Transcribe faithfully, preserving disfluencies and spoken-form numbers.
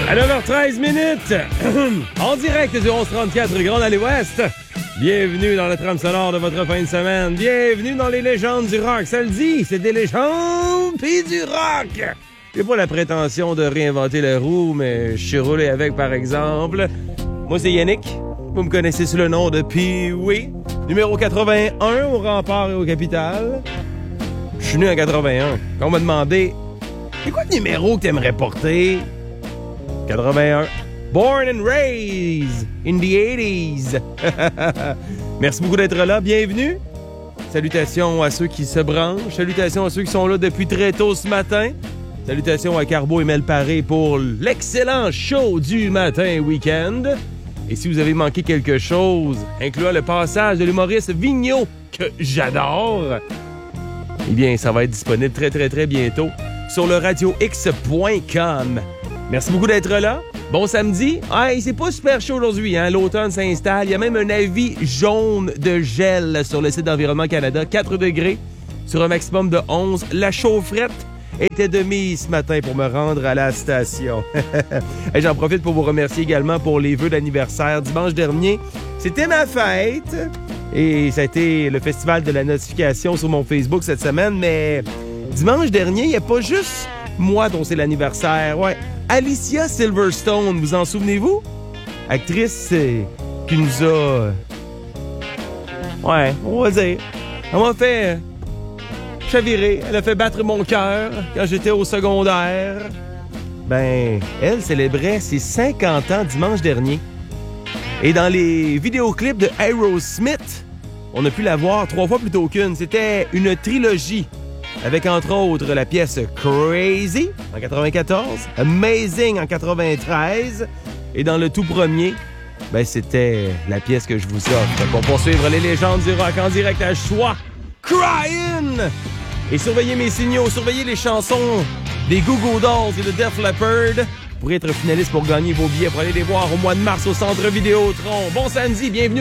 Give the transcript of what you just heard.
À neuf heures treize minutes, en direct du onze trente-quatre Grande Allée Ouest. Bienvenue dans la trame sonore de votre fin de semaine. Bienvenue dans les légendes du rock. Ça le dit, c'est des légendes pis du rock. J'ai pas la prétention de réinventer la roue, mais je suis roulé avec, par exemple. Moi, c'est Yannick. Vous me connaissez sous le nom de Pee-Wee. Numéro quatre-vingt-un au Rempart et au Capitole. Je suis né en quatre-vingt-un. Quand on m'a demandé, c'est quoi le numéro que t'aimerais porter? quatre-vingt-un. Born and raised in the eighties. Merci beaucoup d'être là. Bienvenue. Salutations à ceux qui se branchent. Salutations à ceux qui sont là depuis très tôt ce matin. Salutations à Carbo et Mel Paré pour l'excellent show du matin week-end. Et si vous avez manqué quelque chose, incluant le passage de l'humoriste Vigneault, que j'adore, eh bien, ça va être disponible très, très, très bientôt sur le radio x point com. Merci beaucoup d'être là. Bon samedi. Hey, c'est pas super chaud aujourd'hui, hein? L'automne s'installe. Il y a même un avis jaune de gel sur le site d'Environnement Canada. quatre degrés sur un maximum de onze. La chaufferette était de mise ce matin pour me rendre à la station. Et j'en profite pour vous remercier également pour les vœux d'anniversaire. Dimanche dernier, c'était ma fête. Et ça a été le festival de la notification sur mon Facebook cette semaine. Mais dimanche dernier, il n'y a pas juste moi dont c'est l'anniversaire. Ouais. Alicia Silverstone, vous en souvenez-vous? Actrice euh, qui nous a... Ouais, on va dire. Elle m'a fait chavirer. Elle a fait battre mon cœur quand j'étais au secondaire. Ben, elle célébrait ses cinquante ans dimanche dernier. Et dans les vidéoclips de Aerosmith, on a pu la voir trois fois plutôt qu'une. C'était une trilogie. Avec, entre autres, la pièce Crazy en quatre-vingt-quatorze, Amazing en quatre-vingt-treize, et dans le tout premier, ben, c'était la pièce que je vous offre pour poursuivre les légendes du rock en direct à choix, Cryin'! Et surveillez mes signaux, surveillez les chansons des Goo Goo Dolls et de Def Leppard pour être finaliste pour gagner vos billets pour aller les voir au mois de mars au Centre Vidéotron. Bon samedi, bienvenue!